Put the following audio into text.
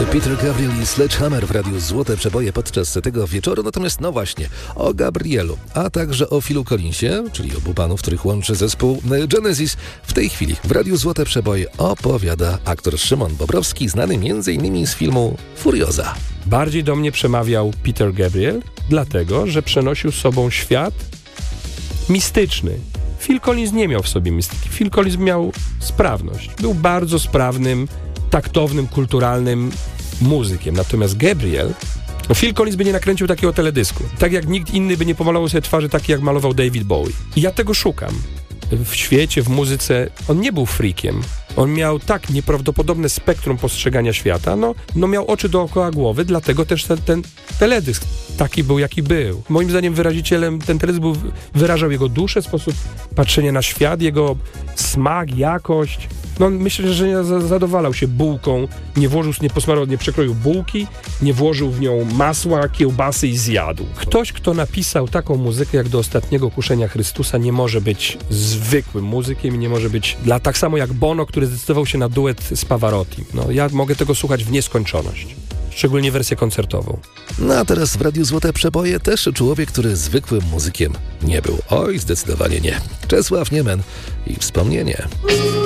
Peter Gabriel i Sledgehammer w Radiu Złote Przeboje podczas tego wieczoru. Natomiast no właśnie, o Gabrielu, a także o Philu Collinsie, czyli obu panów, których łączy zespół Genesis, w tej chwili w Radiu Złote Przeboje opowiada aktor Szymon Bobrowski, znany m.in. z filmu Furioza. Bardziej do mnie przemawiał Peter Gabriel, dlatego, że przenosił z sobą świat mistyczny. Phil Collins nie miał w sobie mistyki. Phil Collins miał sprawność. Był bardzo sprawnym, taktownym, kulturalnym muzykiem. Natomiast Gabriel, Phil Collins by nie nakręcił takiego teledysku. Tak jak nikt inny by nie pomalował sobie twarzy taki, jak malował David Bowie. I ja tego szukam. W świecie, w muzyce, on nie był freakiem. On miał tak nieprawdopodobne spektrum postrzegania świata, no miał oczy dookoła głowy, dlatego też ten teledysk taki był, jaki był. Moim zdaniem wyrazicielem, ten teledysk wyrażał jego duszę, sposób patrzenia na świat, jego smak, jakość. No myślę, że nie zadowalał się bułką, nie przekroił bułki, nie włożył w nią masła, kiełbasy i zjadł. Ktoś, kto napisał taką muzykę jak do Ostatniego Kuszenia Chrystusa, nie może być zwykłym muzykiem i nie może być tak samo jak Bono, który zdecydował się na duet z Pavarottim. No ja mogę tego słuchać w nieskończoność. Szczególnie wersję koncertową. No a teraz w Radiu Złote Przeboje też człowiek, który zwykłym muzykiem nie był. Oj, zdecydowanie nie. Czesław Niemen i wspomnienie.